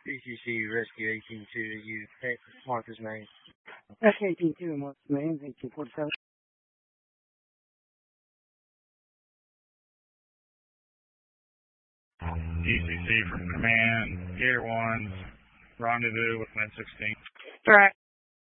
PCC Rescue 18-2, you mark his name. Rescue 18-2, mark his name, 1847. PCC from command, Gator 1, rendezvous with Wind 16. Correct.